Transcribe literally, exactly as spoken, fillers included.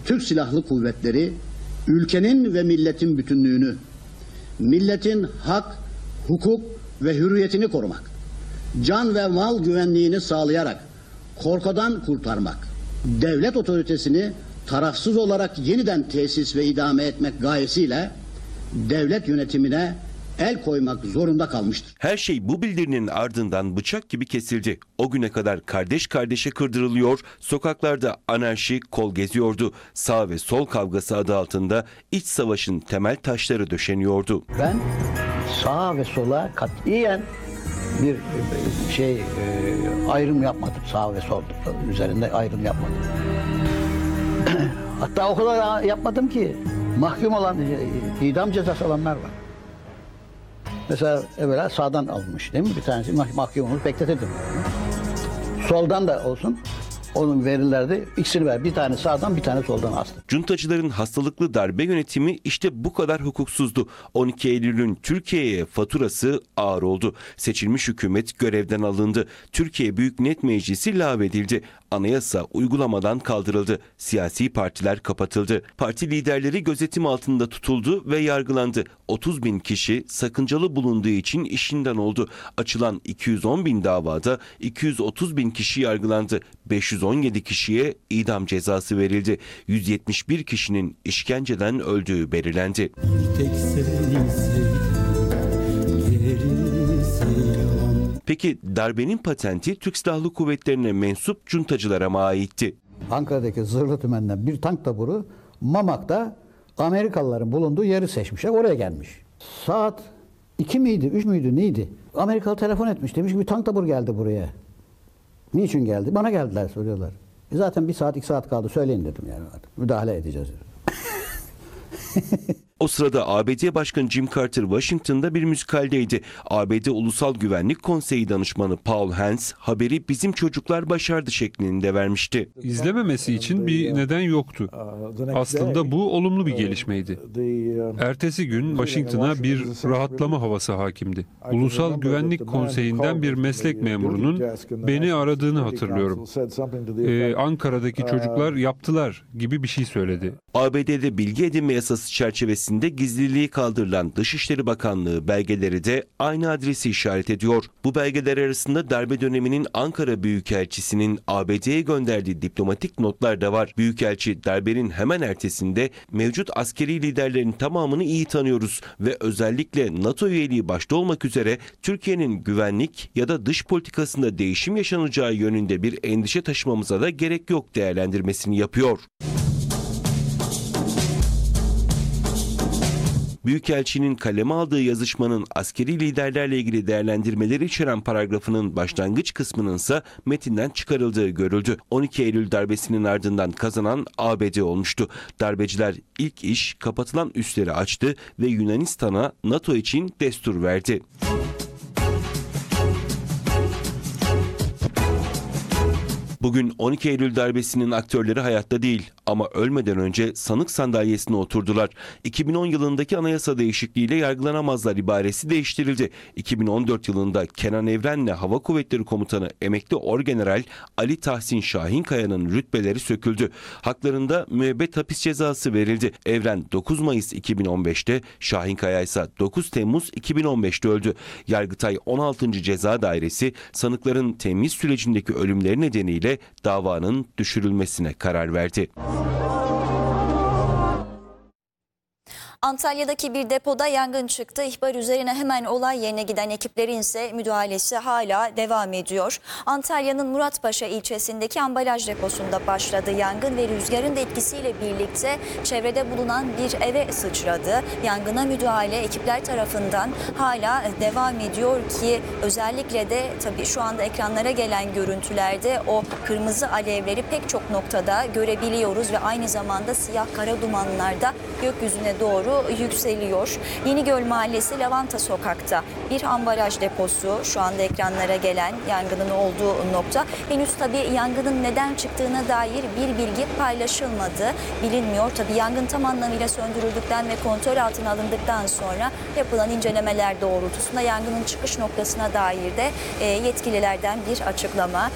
Türk Silahlı Kuvvetleri ülkenin ve milletin bütünlüğünü, milletin hak, hukuk ve hürriyetini korumak, can ve mal güvenliğini sağlayarak korkudan kurtarmak, devlet otoritesini tarafsız olarak yeniden tesis ve idame etmek gayesiyle devlet yönetimine el koymak zorunda kalmıştır. Her şey bu bildirinin ardından bıçak gibi kesildi. O güne kadar kardeş kardeşe kırdırılıyor, sokaklarda anarşi kol geziyordu. Sağ ve sol kavgası adı altında iç savaşın temel taşları döşeniyordu. Ben sağa ve sola katiyen bir şey e, ayrım yapmadım. Sağ ve sol üzerinde ayrım yapmadım. Hatta o kadar yapmadım ki mahkum olan, idam cezası alanlar var. Mesela evvela sağdan alınmış değil mi? Bir tanesi mah mahkumunu bekletirdim. Soldan da olsun. Onun verilerde ikisini ver. Bir tane sağdan, bir tane soldan astı. Cuntacıların hastalıklı darbe yönetimi işte bu kadar hukuksuzdu. on iki Eylül'ün Türkiye'ye faturası ağır oldu. Seçilmiş hükümet görevden alındı. Türkiye Büyük Millet Meclisi lağvedildi. Anayasa uygulamadan kaldırıldı. Siyasi partiler kapatıldı. Parti liderleri gözetim altında tutuldu ve yargılandı. otuz bin kişi sakıncalı bulunduğu için işinden oldu. Açılan iki yüz on bin davada iki yüz otuz bin kişi yargılandı. beş yüz on yedi kişiye idam cezası verildi. yüz yetmiş bir kişinin işkenceden öldüğü belirlendi. Peki darbenin patenti Türk Silahlı Kuvvetleri'ne mensup cuntacılara mı aitti? Ankara'daki Zırhlı Tümen'den bir tank taburu Mamak'ta Amerikalıların bulunduğu yeri seçmişler. Oraya gelmiş. Saat iki miydi, üç müydü, neydi? Amerikalı telefon etmiş. Demiş ki bir tank taburu geldi buraya. Niçin geldi? Bana geldiler soruyorlar. E zaten bir saat, iki saat kaldı. Söyleyin dedim yani. Müdahale edeceğiz. O sırada A B D Başkanı Jim Carter Washington'da bir müzikaldeydi. A B D Ulusal Güvenlik Konseyi Danışmanı Paul Hens haberi bizim çocuklar başardı şeklinde vermişti. İzlememesi için bir neden yoktu. Aslında bu olumlu bir gelişmeydi. Ertesi gün Washington'a bir rahatlama havası hakimdi. Ulusal Güvenlik Konseyi'nden bir meslek memurunun beni aradığını hatırlıyorum. Ee, Ankara'daki çocuklar yaptılar gibi bir şey söyledi. A B D'de bilgi edinme yasası çerçevesinde gizliliği kaldırılan Dışişleri Bakanlığı belgeleri de aynı adresi işaret ediyor. Bu belgeler arasında darbe döneminin Ankara Büyükelçisi'nin A B D'ye gönderdiği diplomatik notlar da var. Büyükelçi darbenin hemen ertesinde mevcut askeri liderlerin tamamını iyi tanıyoruz ve özellikle NATO üyeliği başta olmak üzere Türkiye'nin güvenlik ya da dış politikasında değişim yaşanacağı yönünde bir endişe taşımamıza da gerek yok değerlendirmesini yapıyor. Büyükelçinin kaleme aldığı yazışmanın askeri liderlerle ilgili değerlendirmeleri içeren paragrafının başlangıç kısmının ise metinden çıkarıldığı görüldü. on iki Eylül darbesinin ardından kazanan A B D olmuştu. Darbeciler ilk iş kapatılan üsleri açtı ve Yunanistan'a NATO için destur verdi. Bugün on iki Eylül darbesinin aktörleri hayatta değil ama ölmeden önce sanık sandalyesine oturdular. iki bin on yılındaki anayasa değişikliğiyle yargılanamazlar ibaresi değiştirildi. iki bin on dört yılında Kenan Evren'le Hava Kuvvetleri Komutanı emekli Orgeneral Ali Tahsin Şahinkaya'nın rütbeleri söküldü. Haklarında müebbet hapis cezası verildi. Evren dokuz Mayıs iki bin on beşte, Şahinkaya ise dokuz Temmuz iki bin on beşte öldü. Yargıtay on altıncı Ceza Dairesi sanıkların temyiz sürecindeki ölümleri nedeniyle davanın düşürülmesine karar verdi. Antalya'daki bir depoda yangın çıktı. İhbar üzerine hemen olay yerine giden ekiplerin ise müdahalesi hala devam ediyor. Antalya'nın Muratpaşa ilçesindeki ambalaj deposunda başladı yangın ve rüzgarın da etkisiyle birlikte çevrede bulunan bir eve sıçradı. Yangına müdahale ekipler tarafından hala devam ediyor ki özellikle de tabii şu anda ekranlara gelen görüntülerde o kırmızı alevleri pek çok noktada görebiliyoruz ve aynı zamanda siyah kara dumanlar da gökyüzüne doğru yükseliyor. Yenigöl Mahallesi Lavanta Sokak'ta bir ambalaj deposu şu anda ekranlara gelen yangının olduğu nokta. Henüz tabii yangının neden çıktığına dair bir bilgi paylaşılmadı. Bilinmiyor. Tabii yangın tam anlamıyla söndürüldükten ve kontrol altına alındıktan sonra yapılan incelemeler doğrultusunda yangının çıkış noktasına dair de yetkililerden bir açıklama